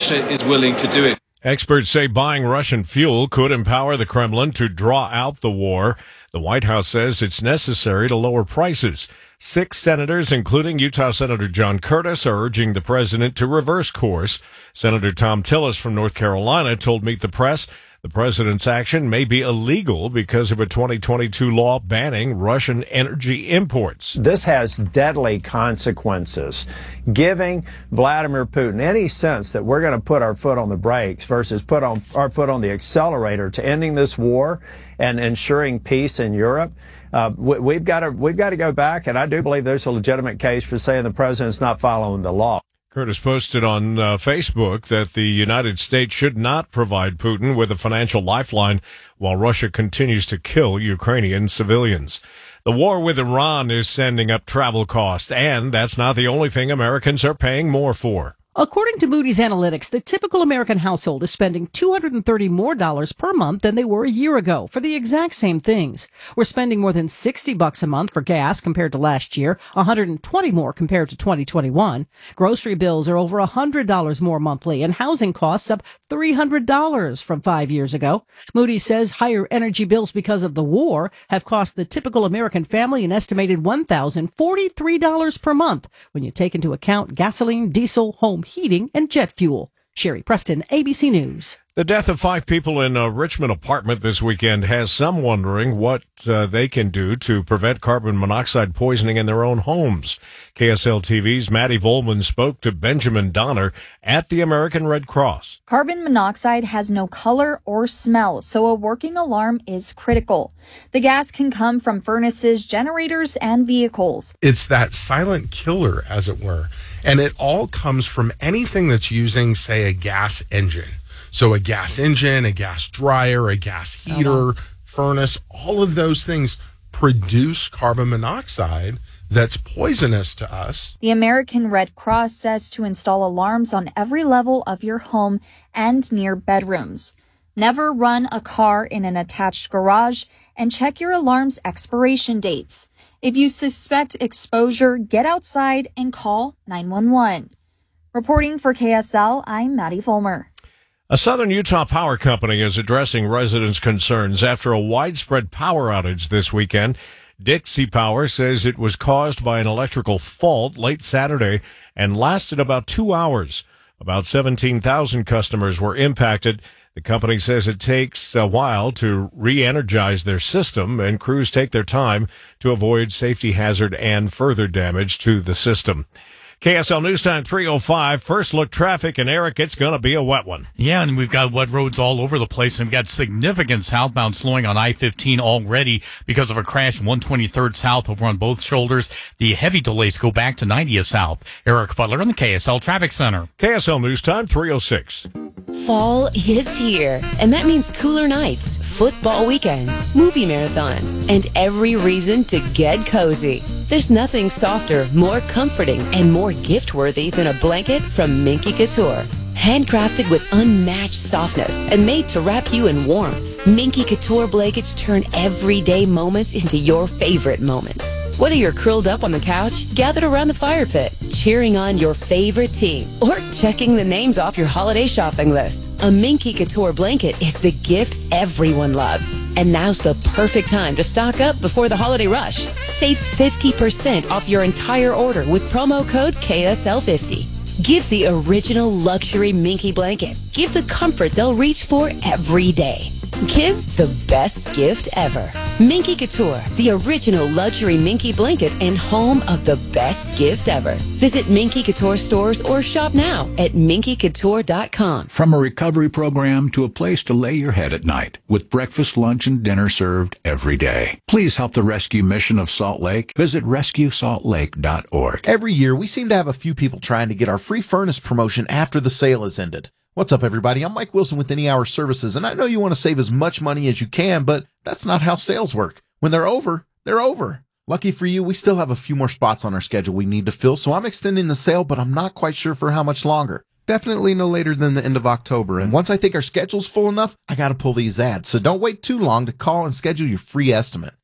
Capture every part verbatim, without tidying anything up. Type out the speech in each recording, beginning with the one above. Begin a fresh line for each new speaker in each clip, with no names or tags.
Russia is willing to do it.
Experts say buying Russian fuel could empower the Kremlin to draw out the war. The White House says it's necessary to lower prices. Six senators, including Utah Senator John Curtis, are urging the president to reverse course. Senator Tom Tillis from North Carolina told Meet the Press the president's action may be illegal because of a twenty twenty-two law banning Russian energy imports.
This has deadly consequences. Giving Vladimir Putin any sense that we're going to put our foot on the brakes versus put on our foot on the accelerator to ending this war and ensuring peace in Europe, uh, we, we've got to we've got to go back. And I do believe there's a legitimate case for saying the president's not following the law.
Curtis posted on uh, Facebook that the United States should not provide Putin with a financial lifeline while Russia continues to kill Ukrainian civilians. The war with Iran is sending up travel costs, and that's not the only thing Americans are paying more for.
According to Moody's Analytics, the typical American household is spending two hundred thirty more dollars per month than they were a year ago for the exact same things. We're spending more than sixty bucks a month for gas compared to last year, one hundred twenty more compared to twenty twenty-one. Grocery bills are over one hundred dollars more monthly, and housing costs up three hundred dollars from five years ago. Moody's says higher energy bills because of the war have cost the typical American family an estimated one thousand forty-three dollars per month when you take into account gasoline, diesel, home heating, and jet fuel. Sherry Preston, A B C News.
The death of five people in a Richmond apartment this weekend has some wondering what uh, they can do to prevent carbon monoxide poisoning in their own homes. K S L T V's Maddie Volman spoke to Benjamin Donner at the American Red Cross.
Carbon monoxide has no color or smell, so a working alarm is critical. The gas can come from furnaces, generators, and vehicles.
It's that silent killer, as it were. And it all comes from anything that's using, say, a gas engine. So a gas engine, a gas dryer, a gas heater, uh-huh. furnace, all of those things produce carbon monoxide that's poisonous to us.
The American Red Cross says to install alarms on every level of your home and near bedrooms. Never run a car in an attached garage, and check your alarm's expiration dates. If you suspect exposure, get outside and call nine one one. Reporting for K S L, I'm Maddie Fulmer.
A Southern Utah power company is addressing residents' concerns after a widespread power outage this weekend. Dixie Power says it was caused by an electrical fault late Saturday and lasted about two hours. About seventeen thousand customers were impacted. The company says it takes a while to re-energize their system, and crews take their time to avoid safety hazard and further damage to the system. K S L News Time three oh five. First look traffic, and Eric, it's going to be a wet one.
Yeah, and we've got wet roads all over the place, and we've got significant southbound slowing on I fifteen already because of a crash one twenty-third south over on both shoulders. The heavy delays go back to ninetieth south. Eric Butler in the K S L Traffic Center.
K S L News Time three oh six.
Fall is here, and that means cooler nights, football weekends, movie marathons, and every reason to get cozy. There's nothing softer, more comforting, and more gift-worthy than a blanket from Minky Couture. Handcrafted with unmatched softness and made to wrap you in warmth, Minky Couture blankets turn everyday moments into your favorite moments. Whether you're curled up on the couch, gathered around the fire pit, cheering on your favorite team, or checking the names off your holiday shopping list, a Minky Couture blanket is the gift everyone loves. And now's the perfect time to stock up before the holiday rush. Save fifty percent off your entire order with promo code K S L fifty. Give the original luxury Minky blanket. Give the comfort they'll reach for every day. Give the best gift ever. Minky Couture, the original luxury Minky blanket and home of the best gift ever. Visit Minky Couture stores or shop now at minky couture dot com.
From a recovery program to a place to lay your head at night with breakfast, lunch, and dinner served every day. Please help the rescue mission of Salt Lake. Visit rescue salt lake dot org.
Every year, we seem to have a few people trying to get our free furnace promotion after the sale has ended. What's up, everybody? I'm Mike Wilson with Any Hour Services, and I know you want to save as much money as you can, but that's not how sales work. When they're over, they're over. Lucky for you, we still have a few more spots on our schedule we need to fill, so I'm extending the sale, but I'm not quite sure for how much longer. Definitely no later than the end of October, and once I think our schedule's full enough, I gotta pull these ads, so don't wait too long to call and schedule your free estimate.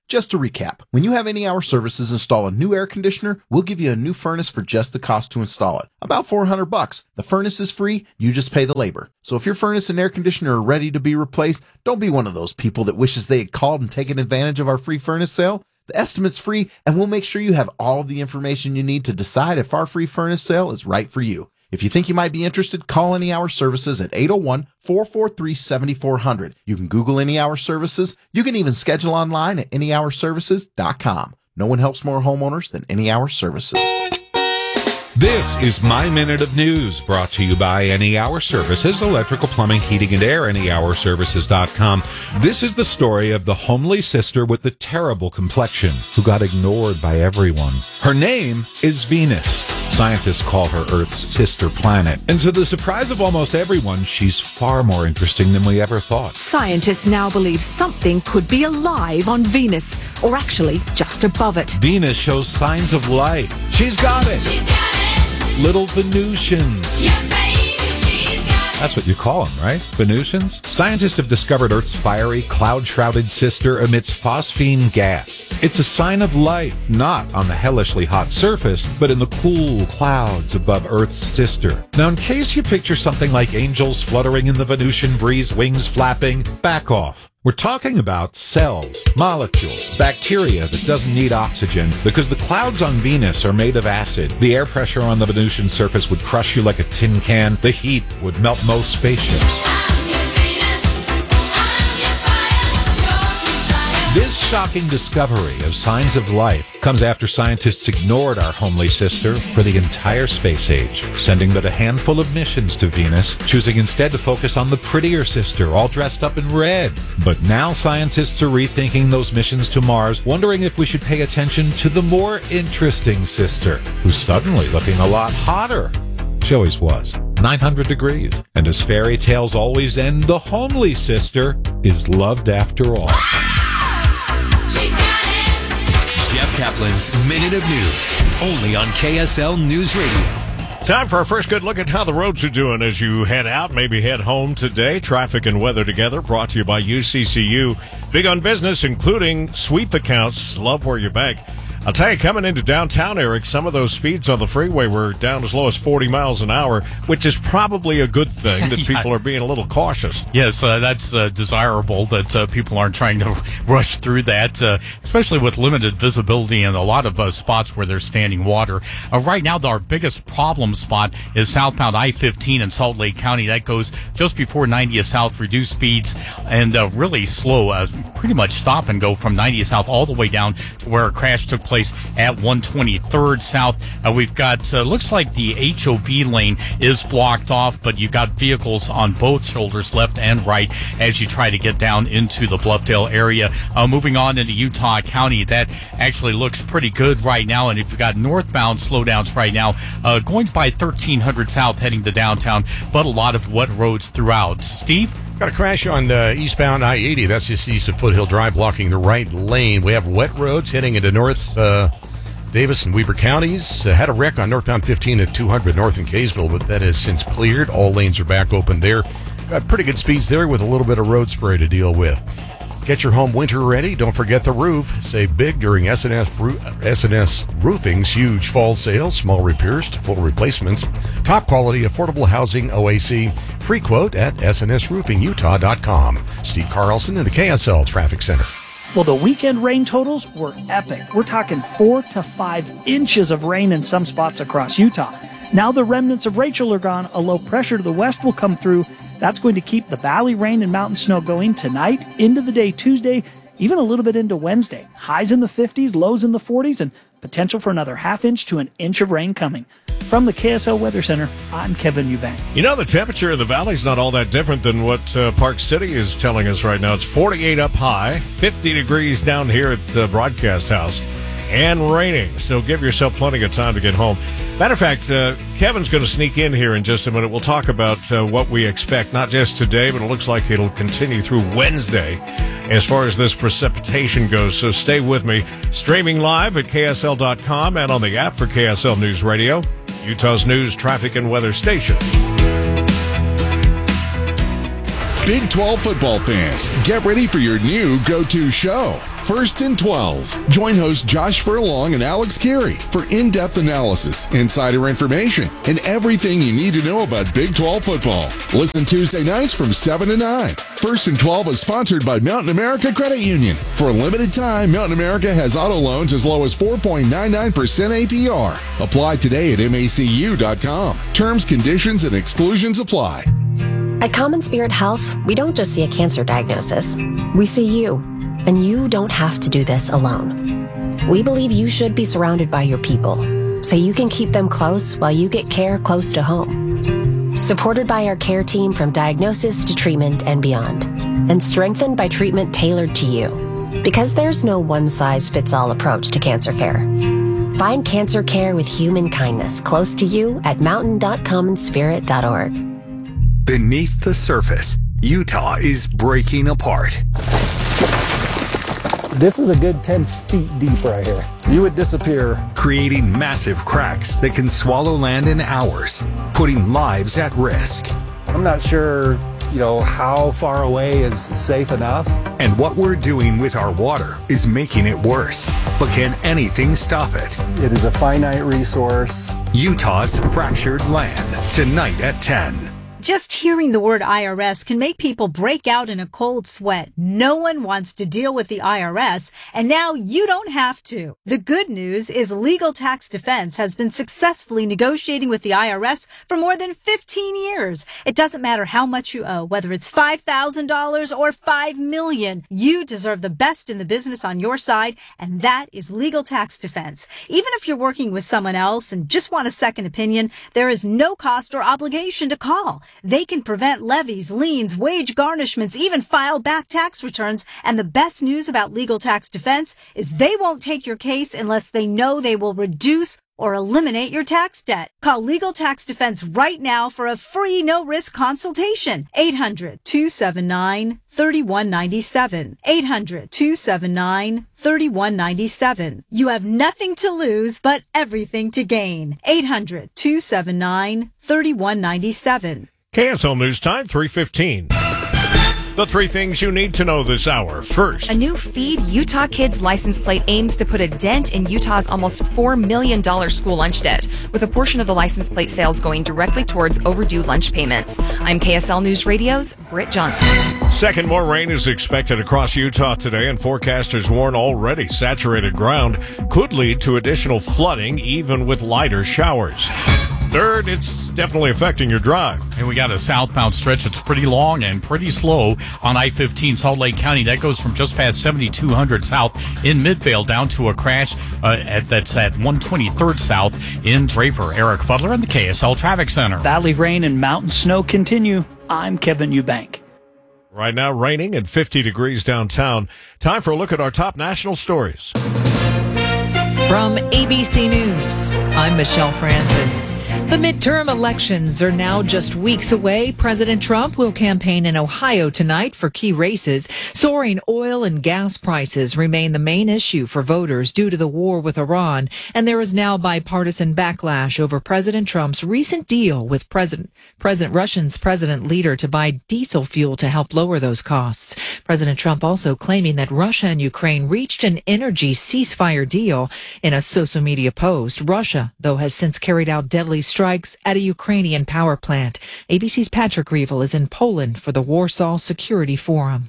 Just to recap, when you have Any Hour Services install a new air conditioner, we'll give you a new furnace for just the cost to install it. About four hundred bucks. The furnace is free, you just pay the labor. So if your furnace and air conditioner are ready to be replaced, don't be one of those people that wishes they had called and taken advantage of our free furnace sale. The estimate's free, and we'll make sure you have all of the information you need to decide if our free furnace sale is right for you. If you think you might be interested, call Any Hour Services at eight oh one, four four three, seven four zero zero. You can Google Any Hour Services. You can even schedule online at any hour services dot com. No one helps more homeowners than Any Hour Services.
This is My Minute of News, brought to you by Any Hour Services, electrical, plumbing, heating, and air, any hour services dot com. This is the story of the homely sister with the terrible complexion who got ignored by everyone. Her name is Venus. Scientists call her Earth's sister planet. And to the surprise of almost everyone, she's far more interesting than we ever thought.
Scientists now believe something could be alive on Venus, or actually just above it.
Venus shows signs of life. She's got it.
She's got it.
Little Venusians.
Yeah, baby, she's got it.
That's what you call them, right? Venusians? Scientists have discovered Earth's fiery, cloud-shrouded sister emits phosphine gas. It's a sign of life, not on the hellishly hot surface, but in the cool clouds above Earth's sister. Now, in case you picture something like angels fluttering in the Venusian breeze, wings flapping, back off. We're talking about cells, molecules, bacteria that doesn't need oxygen because the clouds on Venus are made of acid. The air pressure on the Venusian surface would crush you like a tin can. The heat would melt most spaceships. This shocking discovery of signs of life comes after scientists ignored our homely sister for the entire space age, sending but a handful of missions to Venus, choosing instead to focus on the prettier sister, all dressed up in red. But now scientists are rethinking those missions to Mars, wondering if we should pay attention to the more interesting sister, who's suddenly looking a lot hotter. She always was. nine hundred degrees. And as fairy tales always end, the homely sister is loved after all.
Jeff Kaplan's Minute of News, only on K S L News Radio.
Time for our first good look at how the roads are doing as you head out, maybe head home today. Traffic and weather together, brought to you by U C C U. Big on business, including sweep accounts. Love where you bank. I'll tell you, coming into downtown, Eric, some of those speeds on the freeway were down as low as forty miles an hour, which is probably a good thing that
yeah.
people are being a little cautious.
Yes, uh, that's uh, desirable that uh, people aren't trying to rush through that, uh, especially with limited visibility in a lot of uh, spots where there's standing water. Uh, right now, our biggest problem spot is southbound I fifteen in Salt Lake County. That goes just before ninetieth South, reduced speeds, and uh, really slow, uh, pretty much stop and go from ninetieth South all the way down to where a crash took place at one twenty-third South. Uh, we've got, uh, looks like the H O V lane is blocked off, but you've got vehicles on both shoulders, left and right, as you try to get down into the Bluffdale area. Uh, moving on into Utah County, that actually looks pretty good right now, and if you've got northbound slowdowns right now, uh, going by thirteen hundred South heading to downtown, but a lot of wet roads throughout. Steve?
Got a crash on uh, eastbound I eighty. That's just east of Foothill Drive, blocking the right lane. We have wet roads heading into North uh, Davis and Weber counties. Uh, had a wreck on northbound fifteen at two hundred north in Kaysville, but that has since cleared. All lanes are back open there. Got pretty good speeds there with a little bit of road spray to deal with. Get your home winter ready. Don't forget the roof. Save big during S and S, Ro- S and S Roofing's huge fall sale. Small repairs to full replacements. Top quality, affordable housing, O A C. Free quote at S N S roofing utah dot com. Steve Carlson in the K S L Traffic Center.
Well, the weekend rain totals were epic. We're talking four to five inches of rain in some spots across Utah. Now the remnants of Rachel are gone. A low pressure to the west will come through. That's going to keep the valley rain and mountain snow going tonight, into the day Tuesday, even a little bit into Wednesday. Highs in the fifties, lows in the forties, and potential for another half inch to an inch of rain coming. From the K S L Weather Center, I'm Kevin Eubank.
You know, the temperature in the valley is not all that different than what uh, Park City is telling us right now. It's forty-eight up high, fifty degrees down here at the broadcast house, and raining. So give yourself plenty of time to get home. Matter of fact, uh, Kevin's going to sneak in here in just a minute. We'll talk about uh, what we expect, not just today, but it looks like it'll continue through Wednesday as far as this precipitation goes. So stay with me. Streaming live at K S L dot com and on the app for K S L News Radio, Utah's news, traffic, and weather station.
Big twelve football fans, get ready for your new go-to show. First and twelve. Join hosts Josh Furlong and Alex Carey for in-depth analysis, insider information, and everything you need to know about Big twelve football. Listen Tuesday nights from seven to nine. First and twelve is sponsored by Mountain America Credit Union. For a limited time, Mountain America has auto loans as low as four point nine nine percent A P R. Apply today at M A C U dot com. Terms, conditions, and exclusions apply.
At Common Spirit Health, we don't just see a cancer diagnosis. We see you. And you don't have to do this alone. We believe you should be surrounded by your people, so you can keep them close while you get care close to home. Supported by our care team from diagnosis to treatment and beyond, and strengthened by treatment tailored to you. Because there's no one-size-fits-all approach to cancer care. Find cancer care with human kindness close to you at mountain dot common spirit dot org.
Beneath the surface, Utah is breaking apart.
This is a good ten feet deep right here. You would disappear.
Creating massive cracks that can swallow land in hours, putting lives at risk.
I'm not sure, you know, how far away is safe enough.
And what we're doing with our water is making it worse. But can anything stop it?
It is a finite resource.
Utah's fractured land, tonight at ten.
Just hearing the word I R S can make people break out in a cold sweat. No one wants to deal with the I R S, and now you don't have to. The good news is Legal Tax Defense has been successfully negotiating with the I R S for more than fifteen years. It doesn't matter how much you owe, whether it's five thousand dollars or five million dollars. You deserve the best in the business on your side, and that is Legal Tax Defense. Even if you're working with someone else and just want a second opinion, there is no cost or obligation to call. They can prevent levies, liens, wage garnishments, even file back tax returns. And the best news about Legal Tax Defense is they won't take your case unless they know they will reduce or eliminate your tax debt. Call Legal Tax Defense right now for a free no-risk consultation. eight hundred, two seven nine, three one nine seven. eight hundred, two seven nine, three one nine seven. You have nothing to lose but everything to gain. eight hundred, two seven nine, three one nine seven.
K S L News Time, three fifteen. The three things you need to know this hour. First,
a new Feed Utah Kids license plate aims to put a dent in Utah's almost four million dollars school lunch debt, with a portion of the license plate sales going directly towards overdue lunch payments. I'm K S L News Radio's Britt Johnson.
Second, more rain is expected across Utah today, and forecasters warn already saturated ground could lead to additional flooding, even with lighter showers. Third, it's definitely affecting your drive.
And we got a southbound stretch that's pretty long and pretty slow on I fifteen, Salt Lake County. That goes from just past seventy-two hundred south in Midvale down to a crash uh, at, that's at one twenty-third south in Draper. Eric Butler in the K S L Traffic Center.
Valley rain and mountain snow continue. I'm Kevin Eubank.
Right now, raining and fifty degrees downtown. Time for a look at our top national stories.
From A B C News, I'm Michelle Franzen. The midterm elections are now just weeks away. President Trump will campaign in Ohio tonight for key races. Soaring oil and gas prices remain the main issue for voters due to the war with Iran. And there is now bipartisan backlash over President Trump's recent deal with President, President Russian's president leader to buy diesel fuel to help lower those costs. President Trump also claiming that Russia and Ukraine reached an energy ceasefire deal in a social media post. Russia, though, has since carried out deadly strikes at a Ukrainian power plant. A B C's Patrick Reevell is in Poland for the Warsaw Security Forum.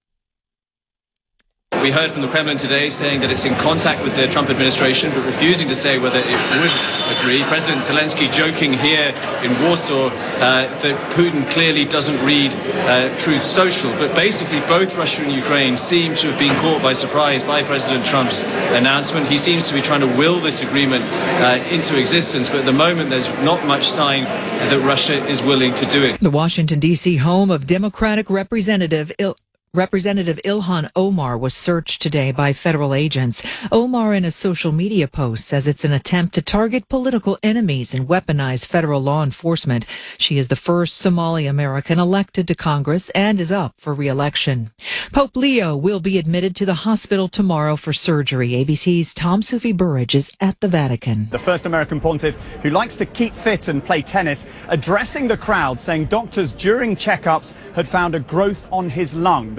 We heard from the Kremlin today saying that it's in contact with the Trump administration, but refusing to say whether it would agree. President Zelensky joking here in Warsaw uh, that Putin clearly doesn't read uh, Truth Social. But basically, both Russia and Ukraine seem to have been caught by surprise by President Trump's announcement. He seems to be trying to will this agreement uh, into existence, but at the moment, there's not much sign that Russia is willing to do it.
The Washington, D C home of Democratic Representative Il- Representative Ilhan Omar was searched today by federal agents. Omar, in a social media post, says it's an attempt to target political enemies and weaponize federal law enforcement. She is the first Somali American elected to Congress and is up for re-election. Pope Leo will be admitted to the hospital tomorrow for surgery. A B C's Tom Sufi Burridge is at the Vatican.
The first American pontiff who likes to keep fit and play tennis, addressing the crowd, saying doctors during checkups had found a growth on his lung. The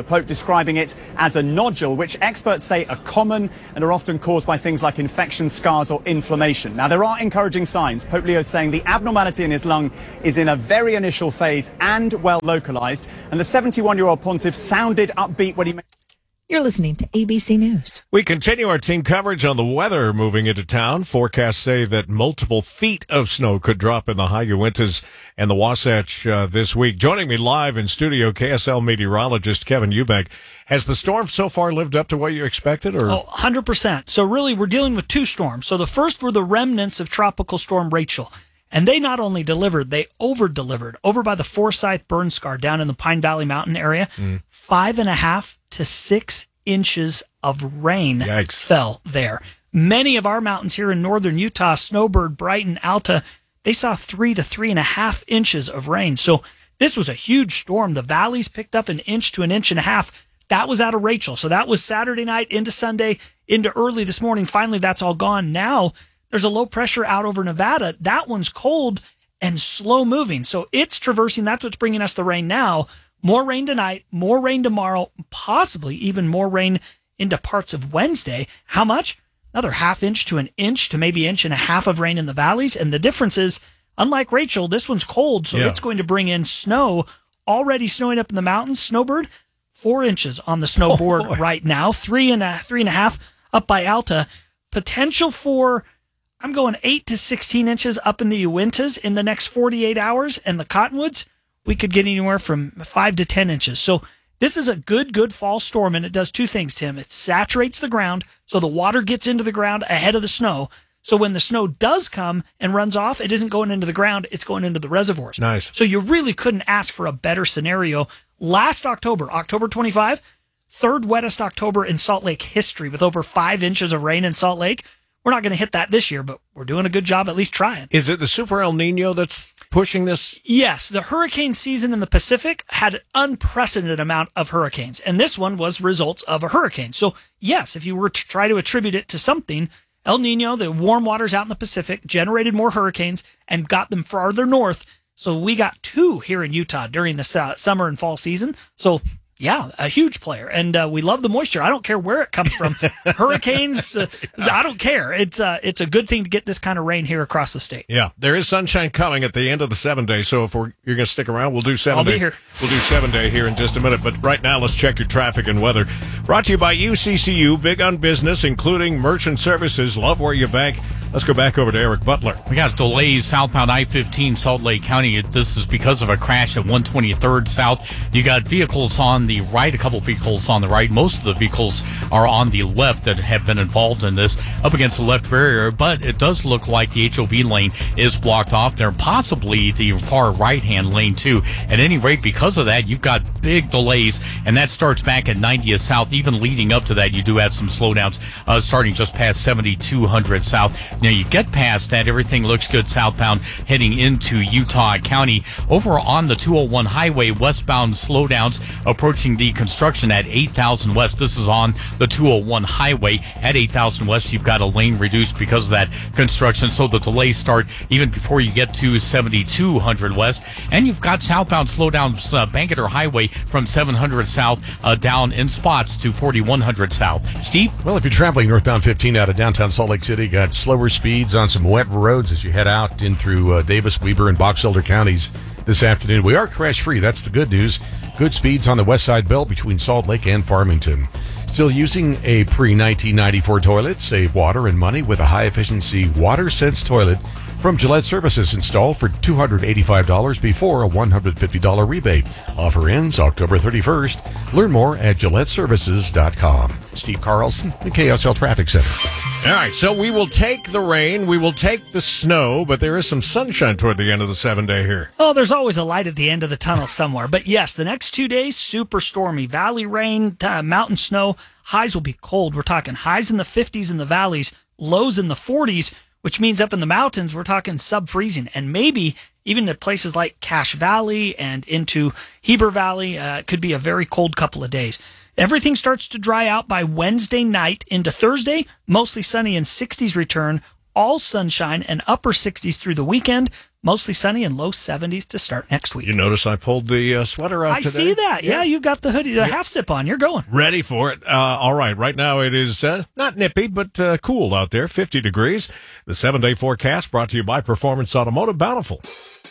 the Pope describing it as a nodule, which experts say are common and are often caused by things like infection, scars or inflammation. Now, there are encouraging signs. Pope Leo is saying the abnormality in his lung is in a very initial phase and well localized, and the seventy-one-year-old pontiff sounded upbeat when he made...
You're listening to A B C News.
We continue our team coverage on the weather moving into town. Forecasts say that multiple feet of snow could drop in the high Uintas and the Wasatch uh, this week. Joining me live in studio, K S L meteorologist Kevin Eubank. Has the storm so far lived up to what you expected? Or?
Oh, one hundred percent. So really, we're dealing with two storms. So the first were the remnants of Tropical Storm Rachel. And they not only delivered, they over-delivered. Over by the Forsyth burn scar down in the Pine Valley Mountain area, mm. five and a half to six inches of rain
Yikes.
fell there. Many of our mountains here in northern Utah, Snowbird, Brighton, Alta, they saw three to three and a half inches of rain. So this was a huge storm. The valleys picked up an inch to an inch and a half. That was out of Rachel. So that was Saturday night into Sunday, into early this morning. Finally, that's all gone. Now there's a low pressure out over Nevada. That one's cold and slow moving. So it's traversing. That's what's bringing us the rain now. More rain tonight, more rain tomorrow, possibly even more rain into parts of Wednesday. How much? Another half inch to an inch to maybe inch and a half of rain in the valleys. And the difference is, unlike Rachel, this one's cold, so yeah. it's going to bring in snow. Already snowing up in the mountains. Snowbird, four inches on the snowboard oh, right now. Three and a three and a half up by Alta. Potential for, I'm going eight to sixteen inches up in the Uintas in the next forty-eight hours. And the Cottonwoods, we could get anywhere from five to ten inches. So this is a good, good fall storm, and it does two things, Tim. It saturates the ground, so the water gets into the ground ahead of the snow. So when the snow does come and runs off, it isn't going into the ground, it's going into the reservoirs.
Nice.
So you really couldn't ask for a better scenario. Last October, October twenty-fifth, third wettest October in Salt Lake history with over five inches of rain in Salt Lake. We're not going to hit that this year, but we're doing a good job at least trying.
Is it the Super El Nino that's pushing this?
Yes. The hurricane season in the Pacific had an unprecedented amount of hurricanes, and this one was results of a hurricane. So, yes, if you were to try to attribute it to something, El Nino, the warm waters out in the Pacific, generated more hurricanes and got them farther north. So we got two here in Utah during the su- summer and fall season. So, yeah, a huge player. And uh, we love the moisture. I don't care where it comes from. Hurricanes, uh, I don't care. It's, uh, it's a good thing to get this kind of rain here across the state.
Yeah, there is sunshine coming at the end of the seven day. So if we're, you're going to stick around, we'll do seven
I'll
day.
be here.
We'll do seven day here in just a minute. But right now, let's check your traffic and weather. Brought to you by U C C U, big on business, including merchant services. Love where you bank. Let's go back over to Eric Butler.
We got delays southbound I fifteen, Salt Lake County. This is because of a crash at one twenty-third South. You got vehicles on the right, a couple vehicles on the right. Most of the vehicles are on the left that have been involved in this, up against the left barrier. But it does look like the H O V lane is blocked off there, possibly the far right-hand lane too. At any rate, because of that, you've got big delays, and that starts back at ninetieth South. Even leading up to that, you do have some slowdowns uh, starting just past seventy-two hundred South. Now, you get past that, everything looks good southbound heading into Utah County. Over on the two oh one highway, westbound slowdowns approaching the construction at eight thousand West. This is on the two oh one highway. At eight thousand West, you've got a lane reduced because of that construction. So the delays start even before you get to seventy-two hundred West. And you've got southbound slowdowns, uh, Banketer Highway from seven hundred South uh, down in spots to forty-one hundred South. Steve?
Well, if you're traveling northbound fifteen out of downtown Salt Lake City, you got slower speeds on some wet roads as you head out in through uh, Davis, Weber, and Box Elder counties this afternoon. We are crash-free. That's the good news. Good speeds on the west side belt between Salt Lake and Farmington. Still using a pre nineteen ninety-four toilet. Save water and money with a high-efficiency WaterSense toilet from Gillette Services, installed for two hundred eighty-five dollars before a one hundred fifty dollars rebate. Offer ends October thirty-first. Learn more at gillette services dot com. Steve Carlson, the K S L Traffic Center.
All right, so we will take the rain, we will take the snow, but there is some sunshine toward the end of the seven day here.
Oh, there's always a light at the end of the tunnel somewhere. But yes, the next two days, super stormy. Valley rain, uh, mountain snow. Highs will be cold. We're talking highs in the fifties in the valleys, lows in the forties, which means up in the mountains, we're talking sub-freezing. And maybe even at places like Cache Valley and into Heber Valley, uh, it could be a very cold couple of days. Everything starts to dry out by Wednesday night into Thursday. Mostly sunny and sixties return. All sunshine and upper sixties through the weekend. Mostly sunny and low seventies to start next week.
You notice I pulled the uh, sweater out
I
today?
see that. Yeah, you've got the hoodie, the
Yeah.
half zip on. You're going.
Ready for it. Uh, all right. Right now it is uh, not nippy, but uh, cool out there, fifty degrees. The seven-day forecast brought to you by Performance Automotive Bountiful.